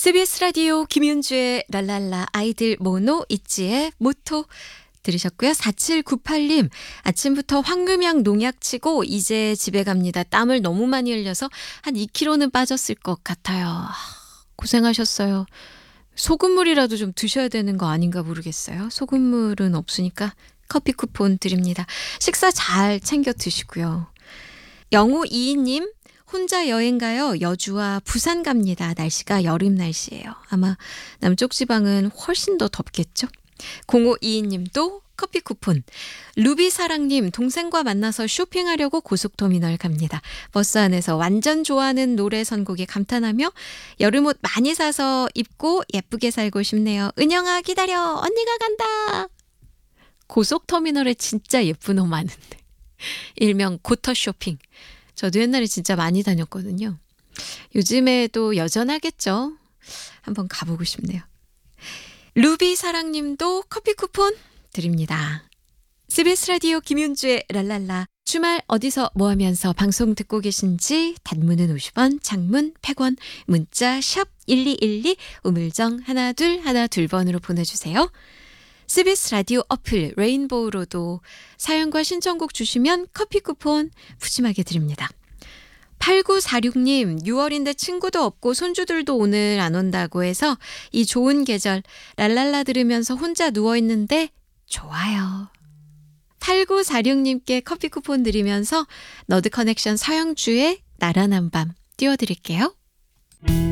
CBS 라디오 김윤주의 랄랄라 아이들 모노 있지의 모토 들으셨고요. 4798님 아침부터 황금향 농약 치고 이제 집에 갑니다. 땀을 너무 많이 흘려서 한 2kg는 빠졌을 것 같아요. 고생하셨어요. 소금물이라도 좀 드셔야 되는 거 아닌가 모르겠어요. 소금물은 없으니까 커피 쿠폰 드립니다. 식사 잘 챙겨 드시고요. 0522님 혼자 여행 가요. 여주와 부산 갑니다. 날씨가 여름 날씨예요. 아마 남쪽 지방은 훨씬 더 덥겠죠. 0522님도 커피 쿠폰. 루비사랑님 동생과 만나서 쇼핑하려고 고속터미널 갑니다. 버스 안에서 완전 좋아하는 노래 선곡에 감탄하며 여름옷 많이 사서 입고 예쁘게 살고 싶네요. 은영아 기다려. 언니가 간다. 고속터미널에 진짜 예쁜 옷 많은데. 일명 고터 쇼핑. 저도 옛날에 진짜 많이 다녔거든요. 요즘에도 여전하겠죠. 한번 가보고 싶네요. 루비 사랑님도 커피 쿠폰 드립니다. CBS 라디오 김윤주의 랄랄라. 주말 어디서 뭐 하면서 방송 듣고 계신지 단문은 50원, 장문 100원, 문자 샵 1212, 우물정 1212번으로 보내주세요. CBS 라디오 어플 레인보우로도 사연과 신청곡 주시면 커피 쿠폰 푸짐하게 드립니다. 8946님 6월인데 친구도 없고 손주들도 오늘 안 온다고 해서 이 좋은 계절 랄랄라 들으면서 혼자 누워있는데 좋아요. 8946님께 커피 쿠폰 드리면서 너드 커넥션 서영주의 나른한 밤 띄워드릴게요.